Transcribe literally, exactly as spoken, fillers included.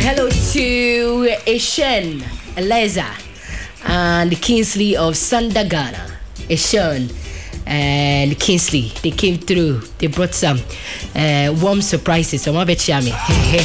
hello to Eshen, Eliza, and Kingsley of Sandagana. Eshen and Kingsley, they came through. They brought some uh, warm surprises. So, I'm